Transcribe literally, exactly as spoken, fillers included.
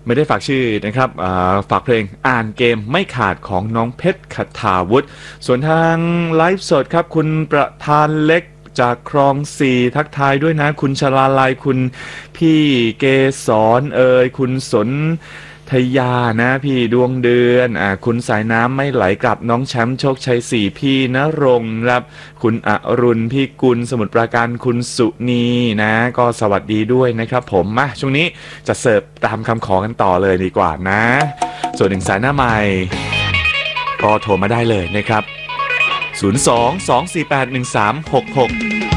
ไม่ได้ฝากชื่อนะครับฝากเพลงอ่านเกมไม่ขาดของน้องเพชรคทาวุฒิส่วนทางไลฟ์สดครับคุณประธานเล็กจากคลองสี่ทักทายด้วยนะคุณชลาลัยคุณพี่เกศรเอ่ยคุณสนทยานะพี่ดวงเดือนอ่าคุณสายน้ำไม่ไหลกลับน้องแชมป์โชคชัยสี่พี่ณรงค์ครับคุณอรุณพี่กุลสมุทรปราการคุณสุนีนะก็สวัสดีด้วยนะครับผมมาช่วงนี้จะเสิร์ฟตามคำขอกันต่อเลยดีกว่านะส่วนหนึ่งสายหน้าใหม่ก็โทรมาได้เลยนะครับศูนย์ สอง สอง สี่ แปด หนึ่ง สาม หก หก